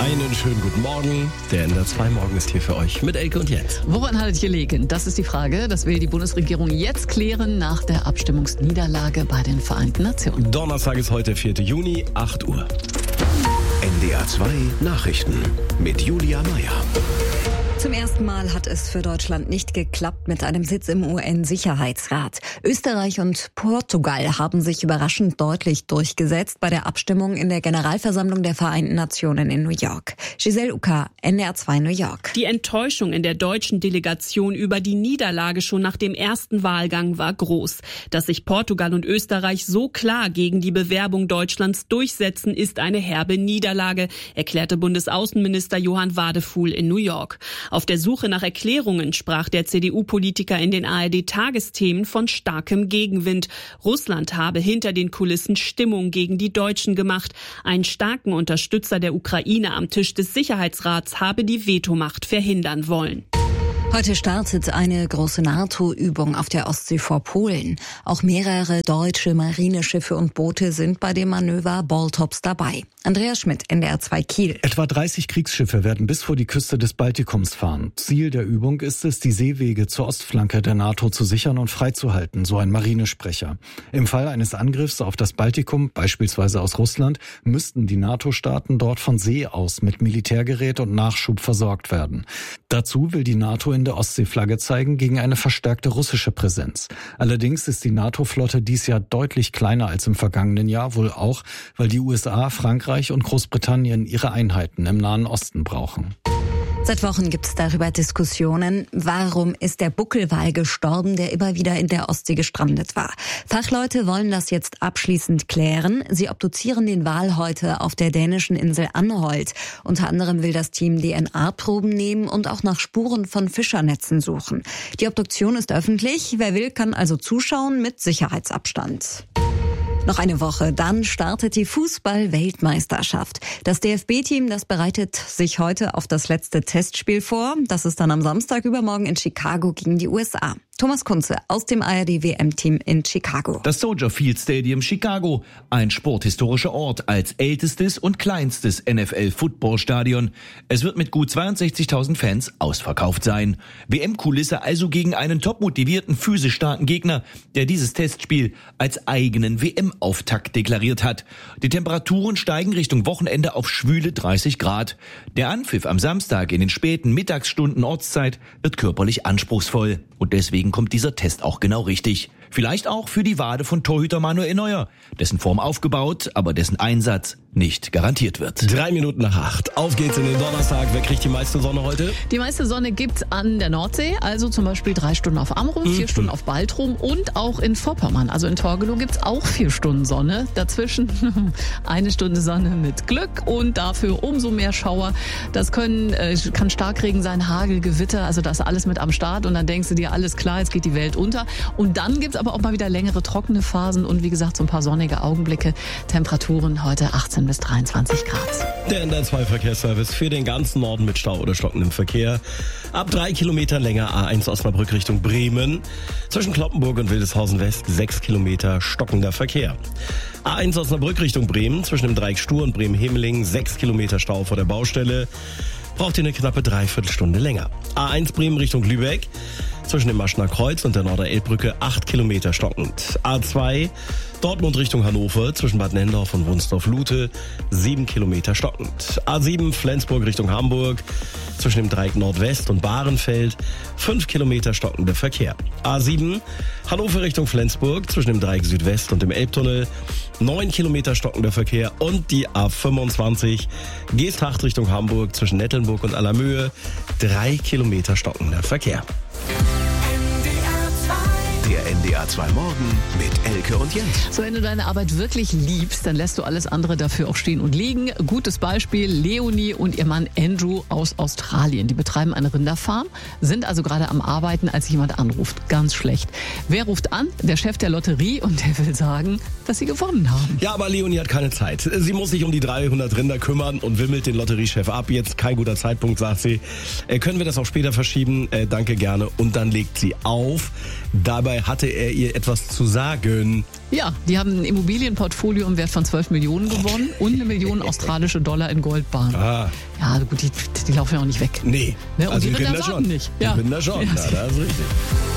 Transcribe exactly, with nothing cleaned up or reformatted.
Einen schönen guten Morgen. Der N D R zwei Morgen ist hier für euch mit Elke und Jens. Woran hat es gelegen? Das ist die Frage. Das will die Bundesregierung jetzt klären nach der Abstimmungsniederlage bei den Vereinten Nationen. Donnerstag ist heute, vierter Juni, acht Uhr. N D R zwei Nachrichten mit Julia Meyer. Zum ersten Mal hat es für Deutschland nicht geklappt mit einem Sitz im U N-Sicherheitsrat. Österreich und Portugal haben sich überraschend deutlich durchgesetzt bei der Abstimmung in der Generalversammlung der Vereinten Nationen in New York. Giselle Uka, N D R zwei New York. Die Enttäuschung in der deutschen Delegation über die Niederlage schon nach dem ersten Wahlgang war groß. Dass sich Portugal und Österreich so klar gegen die Bewerbung Deutschlands durchsetzen, ist eine herbe Niederlage, erklärte Bundesaußenminister Johann Wadefuhl in New York. Auf der Suche nach Erklärungen sprach der C D U-Politiker in den A R D-Tagesthemen von starkem Gegenwind. Russland habe hinter den Kulissen Stimmung gegen die Deutschen gemacht. Einen starken Unterstützer der Ukraine am Tisch des Sicherheitsrats habe die Vetomacht verhindern wollen. Heute startet eine große NATO-Übung auf der Ostsee vor Polen. Auch mehrere deutsche Marineschiffe und Boote sind bei dem Manöver Baltops dabei. Andreas Schmidt, N D R zwei Kiel. Etwa dreißig Kriegsschiffe werden bis vor die Küste des Baltikums fahren. Ziel der Übung ist es, die Seewege zur Ostflanke der NATO zu sichern und freizuhalten, so ein Marinesprecher. Im Fall eines Angriffs auf das Baltikum, beispielsweise aus Russland, müssten die NATO-Staaten dort von See aus mit Militärgerät und Nachschub versorgt werden. Dazu will die NATO in der Ostsee Flagge zeigen gegen eine verstärkte russische Präsenz. Allerdings ist die NATO-Flotte dies Jahr deutlich kleiner als im vergangenen Jahr, wohl auch, weil die U S A, Frankreich und Großbritannien ihre Einheiten im Nahen Osten brauchen. Seit Wochen gibt es darüber Diskussionen. Warum ist der Buckelwal gestorben, der immer wieder in der Ostsee gestrandet war? Fachleute wollen das jetzt abschließend klären. Sie obduzieren den Wal heute auf der dänischen Insel Anholt. Unter anderem will das Team D N A-Proben nehmen und auch nach Spuren von Fischernetzen suchen. Die Obduktion ist öffentlich. Wer will, kann also zuschauen mit Sicherheitsabstand. Noch eine Woche, dann startet die Fußball-Weltmeisterschaft. Das D F B-Team, das bereitet sich heute auf das letzte Testspiel vor. Das ist dann am Samstag übermorgen in Chicago gegen die U S A. Thomas Kunze aus dem A R D-W M-Team in Chicago. Das Soldier Field Stadium Chicago, ein sporthistorischer Ort als ältestes und kleinstes N F L-Football-Stadion. Es wird mit gut zweiundsechzigtausend Fans ausverkauft sein. W M-Kulisse also gegen einen topmotivierten, physisch starken Gegner, der dieses Testspiel als eigenen W M-Auftakt deklariert hat. Die Temperaturen steigen Richtung Wochenende auf schwüle dreißig Grad. Der Anpfiff am Samstag in den späten Mittagsstunden Ortszeit wird körperlich anspruchsvoll. Und deswegen kommt dieser Test auch genau richtig. Vielleicht auch für die Wade von Torhüter Manuel Neuer, dessen Form aufgebaut, aber dessen Einsatz nicht garantiert wird. Drei Minuten nach acht. Auf geht's in den Donnerstag. Wer kriegt die meiste Sonne heute? Die meiste Sonne gibt's an der Nordsee, also zum Beispiel drei Stunden auf Amrum, vier mhm. Stunden auf Baltrum und auch in Vorpommern. Also in Torgelow gibt's auch vier Stunden Sonne. Dazwischen eine Stunde Sonne mit Glück und dafür umso mehr Schauer. Das können äh, kann Starkregen sein, Hagel, Gewitter, also das ist alles mit am Start und dann denkst du dir, alles klar, jetzt geht die Welt unter. Und dann gibt's aber auch mal wieder längere trockene Phasen und wie gesagt so ein paar sonnige Augenblicke. Temperaturen heute achtzehn bis dreiundzwanzig Grad. Der N D R zwei Verkehrsservice für den ganzen Norden mit Stau oder stockendem Verkehr. Ab drei Kilometer länger A eins Osnabrück Richtung Bremen. Zwischen Kloppenburg und Wildeshausen West sechs Kilometer stockender Verkehr. A eins Osnabrück Richtung Bremen. Zwischen dem Dreieck Stur und Bremen-Hemeling sechs Kilometer Stau vor der Baustelle. Braucht ihr eine knappe Dreiviertelstunde länger. A eins Bremen Richtung Lübeck. Zwischen dem Maschner Kreuz und der Norderelbbrücke acht Kilometer stockend. A zwei Dortmund Richtung Hannover zwischen Bad Nendorf und Wunsdorf-Lute sieben Kilometer stockend. A sieben Flensburg Richtung Hamburg zwischen dem Dreieck Nordwest und Bahrenfeld fünf Kilometer stockender Verkehr. A sieben Hannover Richtung Flensburg zwischen dem Dreieck Südwest und dem Elbtunnel neun Kilometer stockender Verkehr und die A fünfundzwanzig Geesthacht Richtung Hamburg zwischen Nettelnburg und Allermöhe drei Kilometer stockender Verkehr. Der N D R zwei Morgen mit Elke und Jens. So, wenn du deine Arbeit wirklich liebst, dann lässt du alles andere dafür auch stehen und liegen. Gutes Beispiel, Leonie und ihr Mann Andrew aus Australien. Die betreiben eine Rinderfarm, sind also gerade am Arbeiten, als jemand anruft. Ganz schlecht. Wer ruft an? Der Chef der Lotterie und der will sagen, dass sie gewonnen haben. Ja, aber Leonie hat keine Zeit. Sie muss sich um die dreihundert Rinder kümmern und wimmelt den Lotteriechef ab. Jetzt kein guter Zeitpunkt, sagt sie. Äh, können wir das auch später verschieben? Äh, danke, gerne. Und dann legt sie auf. Dabei dabei hatte er ihr etwas zu sagen. Ja, die haben ein Immobilienportfolio im Wert von zwölf Millionen gewonnen und eine Million australische Dollar in Goldbarren. Ah. Ja, gut, die, die laufen ja auch nicht weg. Nee. Ne? Und also die die Rinder Rinder warten schon. nicht. Die Ja. Rinder schon, Ja. ja, das ist richtig.